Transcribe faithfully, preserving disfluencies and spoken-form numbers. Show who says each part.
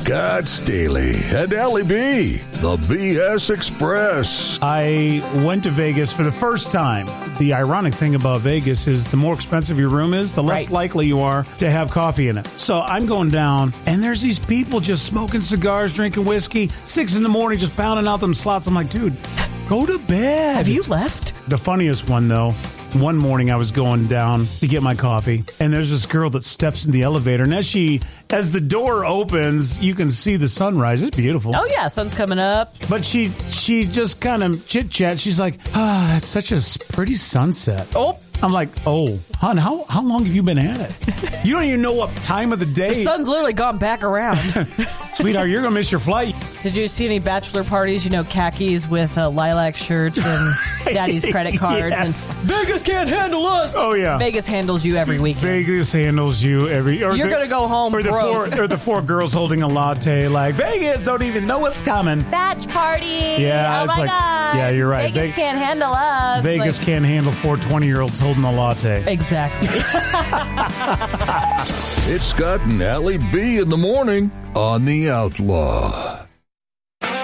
Speaker 1: Scott Staley and Allie B, the B S Express.
Speaker 2: I went to Vegas for the first time. The ironic thing about Vegas is the more expensive your room is, the less
Speaker 3: Right.
Speaker 2: likely you are to have coffee in it. So I'm going down, and there's these people just smoking cigars, drinking whiskey, six in the morning, just pounding out them slots. I'm like, dude, go to bed.
Speaker 3: Have you left?
Speaker 2: The funniest one, though, one morning I was going down to get my coffee, and there's this girl that steps in the elevator, and as she, as the door opens, you can see the sunrise. It's beautiful.
Speaker 3: Oh, yeah, sun's coming up.
Speaker 2: But she she just kind of chit-chat. She's like, ah, that's such a s- pretty sunset.
Speaker 3: Oh.
Speaker 2: I'm like, oh, hon, how, how long have you been at it? You don't even know what time of the day.
Speaker 3: The sun's literally gone back around.
Speaker 2: Sweetheart, you're going to miss your flight.
Speaker 3: Did you see any bachelor parties? You know, khakis with uh, lilac shirts and daddy's credit cards.
Speaker 2: Yes.
Speaker 3: And Vegas can't handle us.
Speaker 2: Oh, yeah.
Speaker 3: Vegas handles you every weekend.
Speaker 2: Vegas handles you every... Or
Speaker 3: You're
Speaker 2: the-
Speaker 3: gonna go home
Speaker 2: or the,
Speaker 3: broke.
Speaker 2: four, or the four girls holding a latte like, Vegas don't even know what's coming.
Speaker 3: Batch party.
Speaker 2: Yeah,
Speaker 3: oh
Speaker 2: it's
Speaker 3: my
Speaker 2: like-
Speaker 3: God.
Speaker 2: yeah, you're right.
Speaker 3: Vegas
Speaker 2: Ve-
Speaker 3: can't handle us.
Speaker 2: Vegas
Speaker 3: Like,
Speaker 2: can't handle four twenty-year-olds holding a latte.
Speaker 3: Exactly.
Speaker 1: It's Scott and Allie B in the morning on The Outlaw.